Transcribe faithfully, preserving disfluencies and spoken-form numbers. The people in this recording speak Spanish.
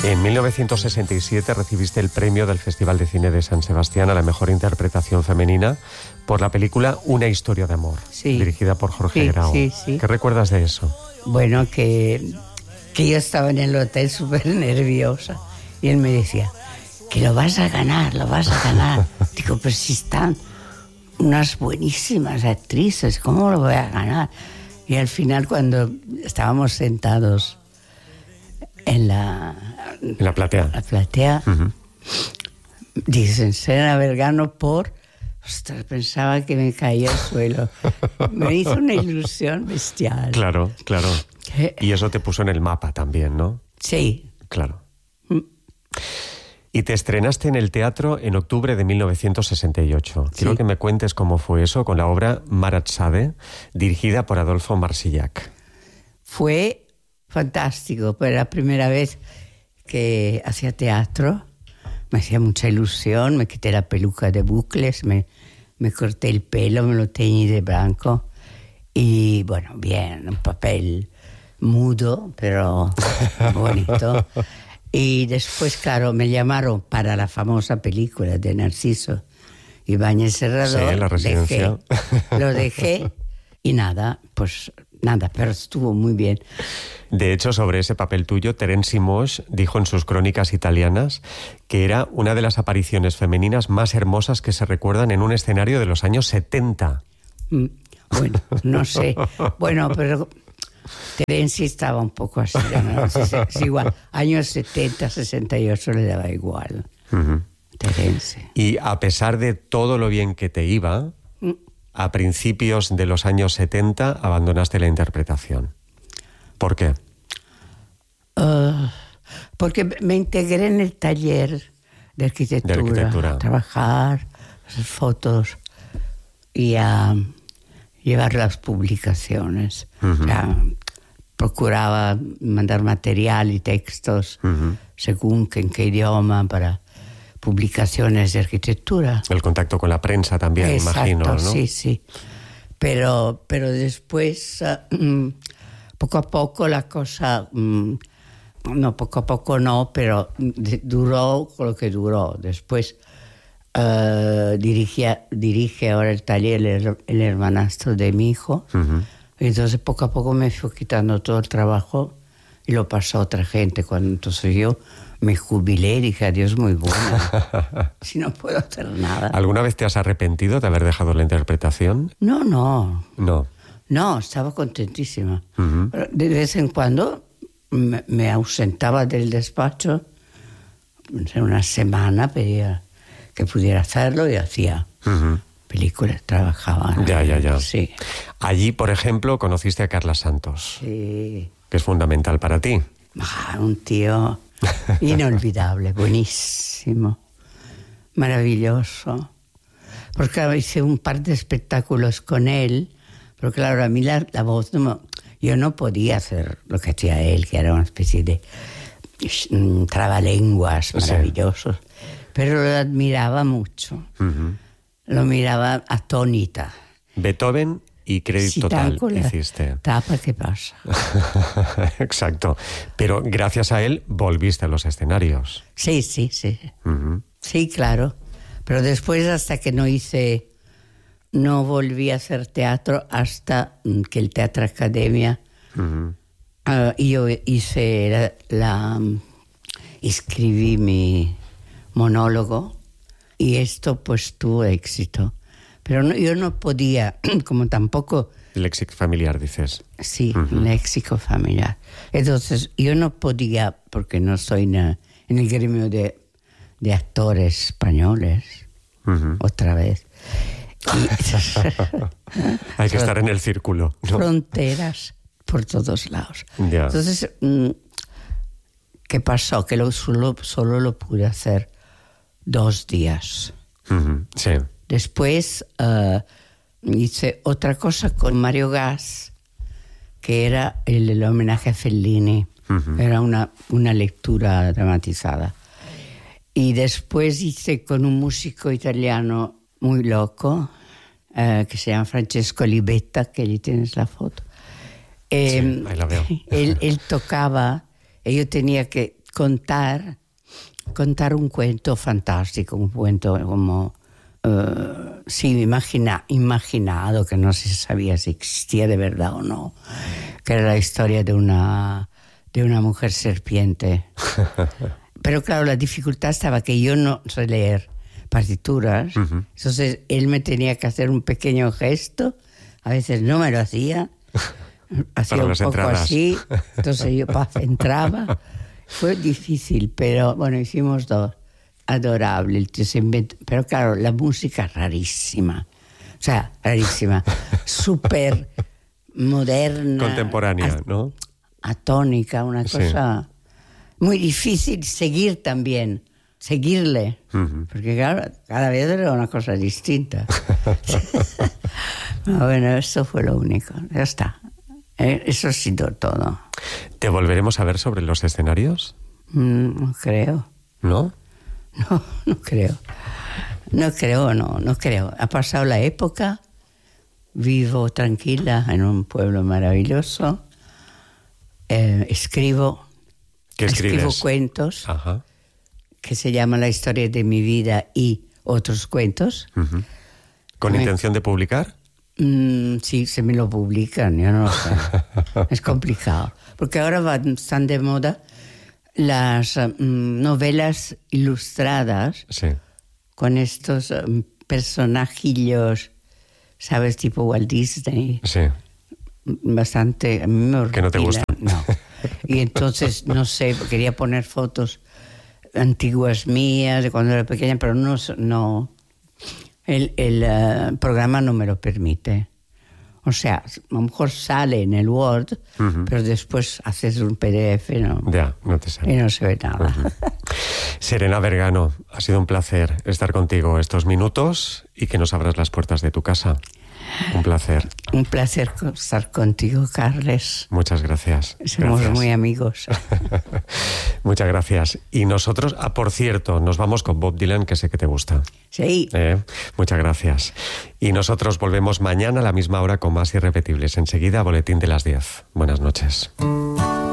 En mil novecientos sesenta y siete recibiste el premio del Festival de Cine de San Sebastián a la mejor interpretación femenina por la película Una historia de amor, sí. dirigida por Jorge sí, Grau. Sí, sí. ¿Qué recuerdas de eso? Bueno, que, que yo estaba en el hotel súper nerviosa y él me decía, que lo vas a ganar, lo vas a ganar. Digo, pero si están unas buenísimas actrices, ¿cómo lo voy a ganar? Y al final, cuando estábamos sentados en la, en la platea, la platea uh-huh. dicen, Serena Vergano por... Ostras, pensaba que me caía al suelo. Me hizo una ilusión bestial. Claro, claro. Y eso te puso en el mapa también, ¿no? Sí. Claro. Mm. Y te estrenaste en el teatro en octubre de mil novecientos sesenta y ocho. Quiero sí. que me cuentes cómo fue eso con la obra Maratsade, dirigida por Adolfo Marsillac. Fue fantástico, fue la primera vez que hacía teatro. Me hacía mucha ilusión, me quité la peluca de bucles, me, me corté el pelo, me lo teñí de blanco. Y bueno, bien, un papel mudo, pero bonito. Y después, claro, me llamaron para la famosa película de Narciso Ibáñez Serrador. Sí, La Residencia. Dejé, lo dejé y nada, pues nada, pero estuvo muy bien. De hecho, sobre ese papel tuyo, Terence Moix dijo en sus crónicas italianas que era una de las apariciones femeninas más hermosas que se recuerdan en un escenario de los años setenta. Mm, bueno, no sé. Bueno, pero Terence estaba un poco así, ¿no? Sí, sí, sí, igual. Años setenta, sesenta y ocho le daba igual. Uh-huh. Terence. Y a pesar de todo lo bien que te iba, mm. a principios de los años setenta abandonaste la interpretación. ¿Por qué? Uh, porque me integré en el taller de arquitectura, de arquitectura. A trabajar, hacer fotos y a llevar las publicaciones. Uh-huh. O sea, procuraba mandar material y textos uh-huh. según que en qué idioma para publicaciones de arquitectura. El contacto con la prensa también, exacto, imagino, ¿no? Sí, sí. Pero, pero después... Uh, Poco a poco la cosa, mmm, no, poco a poco no, pero duró lo que duró. Después uh, dirige, dirige ahora el taller el, el hermanastro de mi hijo. Uh-huh. Entonces poco a poco me fui quitando todo el trabajo y lo pasó a otra gente. Cuando entonces yo me jubilé y dije, adiós, muy buena. Si no puedo hacer nada. ¿Alguna vez te has arrepentido de haber dejado la interpretación? No, no. No. No, estaba contentísima. Uh-huh. De vez en cuando me, me ausentaba del despacho, una semana pedía que pudiera hacerlo y hacía uh-huh. películas, trabajaba. Ya, ya, ya. Sí. Allí, por ejemplo, conociste a Carla Santos. Sí. Que es fundamental para ti. Ah, un tío inolvidable, buenísimo, maravilloso. Porque claro, hice un par de espectáculos con él. Pero claro, a mí la, la voz, no, yo no podía hacer lo que hacía él, que era una especie de um, trabalenguas maravillosos. Sí. Pero lo admiraba mucho. Uh-huh. Lo miraba atónita. Beethoven y Crédito sí, Total con la hiciste. Tapa, ¿qué pasa? Exacto. Pero gracias a él volviste a los escenarios. Sí, sí, sí. Uh-huh. Sí, claro. Pero después, hasta que no hice... No volví a hacer teatro hasta que el Teatro Academia uh-huh. uh, y yo hice la, la escribí mi monólogo y esto pues tuvo éxito, pero no, yo no podía, como tampoco léxico familiar, dices. Sí, uh-huh. léxico familiar. Entonces yo no podía, porque no soy en, en el gremio de, de actores españoles uh-huh. otra vez. Y, hay que estar en el círculo, ¿no? Fronteras por todos lados. Yeah. Entonces, ¿qué pasó? Que lo, solo, solo lo pude hacer dos días. Uh-huh. Sí. Después uh, hice otra cosa con Mario Gas, que era el, el homenaje a Fellini. Uh-huh. Era una, una lectura dramatizada. Y después hice con un músico italiano muy loco, eh, que se llama Francesco Libetta, que allí tienes la foto. Eh, sí, ahí la veo. Él, él tocaba, y yo tenía que contar, contar un cuento fantástico, un cuento como, uh, sí, imagina, imaginado, que no se sabía si existía de verdad o no, que era la historia de una, de una mujer serpiente. Pero claro, la dificultad estaba que yo no sé leer partituras, uh-huh. Entonces él me tenía que hacer un pequeño gesto, a veces no me lo hacía, hacía un poco entradas. Así, entonces yo paf, entraba. Fue difícil, pero bueno, hicimos dos. Adorable, el tío se inventó, pero claro, la música rarísima, o sea, rarísima, súper moderna. Contemporánea, a, ¿no? Atónica, una cosa sí. Muy difícil seguir también. Seguirle, uh-huh. Porque claro, cada vez era una cosa distinta. No, bueno, eso fue lo único, ya está. Eso ha sido todo. ¿Te volveremos a ver sobre los escenarios? Mm, no creo. ¿No? No, no creo. No creo, no, no creo. Ha pasado la época, vivo tranquila en un pueblo maravilloso, eh, escribo, ¿Qué escribes? Escribo cuentos. Ajá. Que se llama La historia de mi vida y otros cuentos. Uh-huh. ¿Con me... intención de publicar? Mm, sí, se me lo publican, yo no lo sé. Es complicado. Porque ahora van, están de moda las um, novelas ilustradas, sí. Con estos um, personajillos, ¿sabes? Tipo Walt Disney. Sí. Bastante... A mí me que no te gustan. No. Y entonces, no sé, quería poner fotos antiguas mías de cuando era pequeña, pero no, no el, el uh, programa no me lo permite. O sea, a lo mejor sale en el Word, uh-huh. Pero después haces un P D F, ¿no? Ya, no te sale. Y no se ve nada. Uh-huh. Serena Vergano, ha sido un placer estar contigo estos minutos y que nos abras las puertas de tu casa. Un placer. Un placer estar contigo, Carles. Muchas gracias. Somos gracias. Muy amigos. Muchas gracias. Y nosotros, ah, por cierto, nos vamos con Bob Dylan, que sé que te gusta. Sí. Eh, muchas gracias. Y nosotros volvemos mañana a la misma hora con más Irrepetibles. Enseguida, boletín de las diez. Buenas noches.